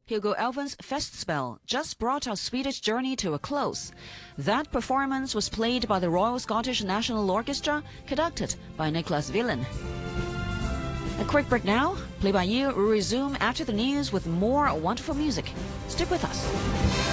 Hugo Elven's Festspel just brought our Swedish journey to a close. That performance was played by the Royal Scottish National Orchestra, conducted by Nicholas Willein. A quick break now. Play by You will resume after the news with more wonderful music. Stick with us.